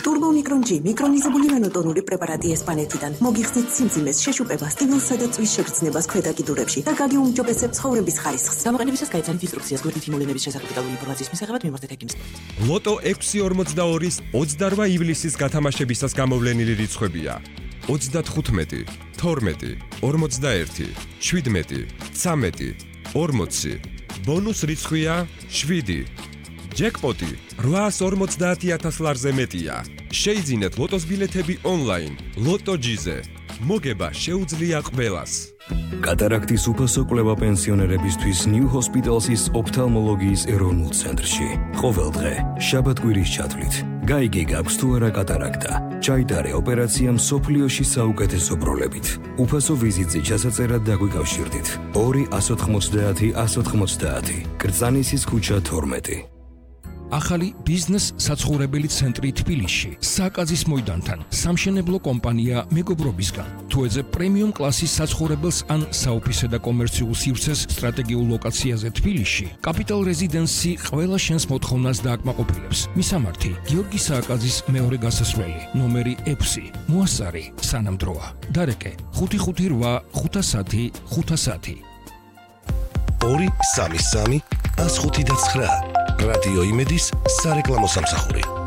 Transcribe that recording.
Turbo-Micron G მიკრონიზებული მონოტონური პრეპარატი ესპანეთიდან. მოგიხსნით სიმძიმეს, შეშუპება, სტიმულსა და წვის შეგრძნებას ქვედა კიდურებში და გაგიუმჯობესებს ცხოვრების ხარისხს. გამოყენებისას გაიცანით ინსტრუქციას გვერდით იმოვლენების შესახებ დეტალური ინფორმაციის მისაღებად მიმართეთ ექიმს. ლოტო 642-ის 28 ივლისის გათამაშებისას გამოვლენილი რიცხვებია: 35, 12, 41, 17, 13, 40. ბონუს რიცხვია 7. ჯეკპოტი 850,000 ლარზე მეტია. შეიძინეთ ლოტოს ბილეთები ონლაინ ლოტო G-ზე. მოგება შეუძლია ყველას. კატარაქტის უფასო კვლევა პენსიონერებისთვის New Hospital's ოფთალმოლოგიის ეროვნულ ცენტრში. ყოველდღე, შაბათ-კვირის ჩათვლით. გაიგე გაქვს თუ არა კატარაქტა. ჩაიტარე ოპერაცია მსოფლიოში საუკეთესო პროლებით. უფასო ვიზიტზე ჩასაწერად დაგვიკავშირდით. 2-190-190. კრწანისის ქუჩა 12. ახალი ბიზნეს საცხოვრებელი ცენტრი თბილისში სააკაძის მოედანთან სამშენებლო კომპანია მეგობრობისგან თუ ეძებ პრემიუმ კლასის საცხოვრებელს ან საოფისე და კომერციულ სივრცეს სტრატეგიულ ლოკაციაზე თბილისში კაპიტალ რეზიდენსი ყველა შენს მოთხოვნას დააკმაყოფილებს. მისამართი გიორგი სააკაძის მეორე გასასვლელი ნომერი 6 მოასარი სანამდროა დარეკე 558 510 510 233 159 რადიო იმედის სარეკლამო სამსახური.